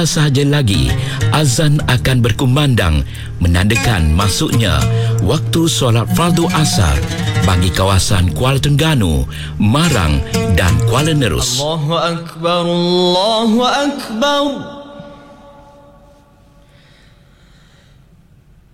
Sahaja lagi azan akan berkumandang menandakan masuknya waktu solat fardu asar bagi kawasan Kuala Terengganu, Marang dan Kuala Nerus. Allahu Akbar, Allahu Akbar.